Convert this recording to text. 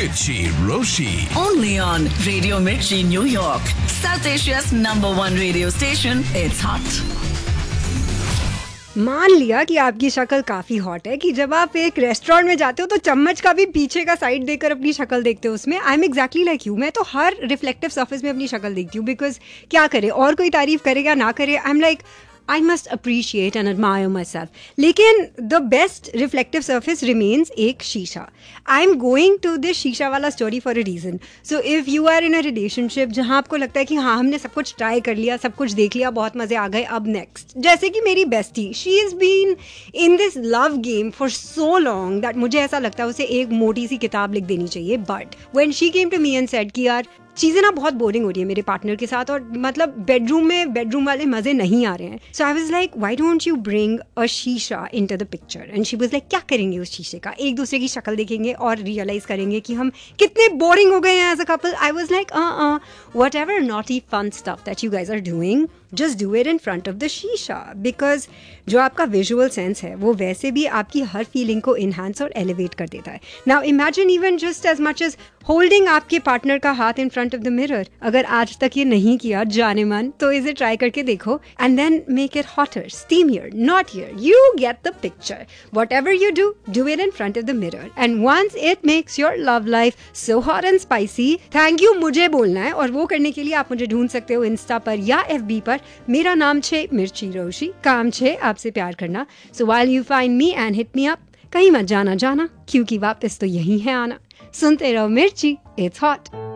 Mirchi Roshi. Only on Radio Mirchi, New York. South Asia's #1 radio station. It's hot. मान लिया कि आपकी शक्ल काफ़ी हॉट है कि जब आप एक रेस्टोरेंट में जाते हो तो चम्मच का भी पीछे का साइड देखकर अपनी शक्ल देखते हो उसमें. I am exactly like you. मैं तो हर रिफ्लेक्टिव सर्फेस में अपनी शक्ल देखती हूँ बिकॉज क्या करे, और कोई तारीफ करेगा ना करे, I am like I must appreciate and admire myself. लेकिन the best reflective surface remains एक शीशा. I'm going to this शीशा वाला story for a reason. So if you are in a relationship जहाँ आपको लगता है कि हाँ हमने सब कुछ ट्राई कर लिया, सब कुछ देख लिया, बहुत मज़े आ गए, अब next. जैसे कि मेरी bestie, she has been in this love game for so long that मुझे ऐसा लगता है उसे एक मोटी सी किताब लिख देनी चाहिए. But when she came to me and said कि यार चीज़ें ना बहुत बोरिंग हो रही है मेरे पार्टनर के साथ और मतलब बेडरूम वाले मज़े नहीं आ रहे हैं. सो I was like why don't you bring a शीशा into the picture. And she was like क्या करेंगे उस शीशे का, एक दूसरे की शक्ल देखेंगे और रियलाइज़ करेंगे कि हम कितने बोरिंग हो गए हैं as a couple. I was like whatever naughty fun stuff that you guys are doing, just do it in front of the शीशा. बिकॉज जो आपका विजुअल सेंस है वो वैसे भी आपकी हर फीलिंग को इन्हांस और एलिवेट कर देता है. Now imagine even just as much as holding आपके पार्टनर का हाथ in front of the mirror. अगर आज तक ये नहीं किया जाने मन तो इसे ट्राई करके देखो and then make it hotter, स्टीमियर, not here. You get the picture. Whatever you do it in front of the mirror. And once it makes your love life so hot and spicy, thank you मुझे बोलना है. और वो करने के लिए आप मुझे ढूंढ सकते हो इंस्टा पर या FB पर. मेरा नाम छे मिर्ची रोशी, काम छे आपसे प्यार करना. So while you find me and hit me up, कहीं मत जाना क्योंकि वापस तो यही है आना. सुनते रहो मिर्ची, it's hot.